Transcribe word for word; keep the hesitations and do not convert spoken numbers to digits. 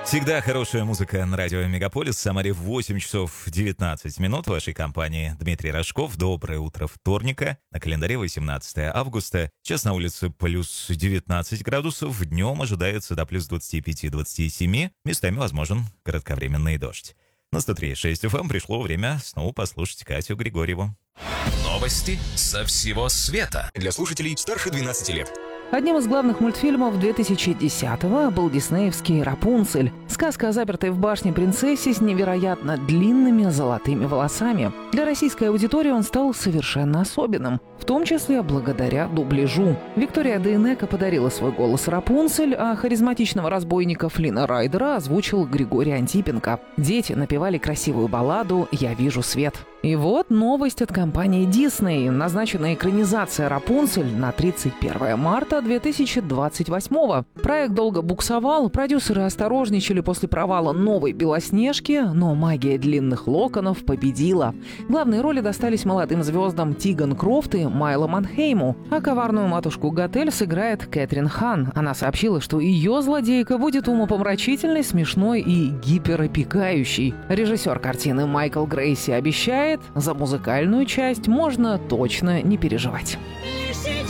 Всегда хорошая музыка на радио Мегаполис. В Самаре восемь часов девятнадцать минут. В вашей компании Дмитрий Рожков. Доброе утро вторника. На календаре восемнадцатое августа. Сейчас на улице плюс девятнадцать градусов. Днем ожидается до плюс двадцати пяти — двадцати семи. Местами возможен кратковременный дождь. На сто три и шесть эф эм пришло время снова послушать Катю Григорьеву. Новости со всего света. Для слушателей старше двенадцати лет. Одним из главных мультфильмов две тысячи десятого был диснеевский «Рапунцель». Сказка о запертой в башне принцессе с невероятно длинными золотыми волосами. Для российской аудитории он стал совершенно особенным, в том числе благодаря дубляжу. Виктория Дейнеко подарила свой голос Рапунцель, а харизматичного разбойника Флина Райдера озвучил Григорий Антипенко. Дети напевали красивую балладу «Я вижу свет». И вот новость от компании Disney. Назначена экранизация «Рапунцель» на тридцать первое марта две тысячи двадцать восьмого. Проект долго буксовал, продюсеры осторожничали после провала новой «Белоснежки», но магия длинных локонов победила. Главные роли достались молодым звездам Тиган Крофт и Майло Манхейму, а коварную матушку Готель сыграет Кэтрин Хан. Она сообщила, что ее злодейка будет умопомрачительной, смешной и гиперопекающей. Режиссер картины Майкл Грейси обещает, за музыкальную часть можно точно не переживать.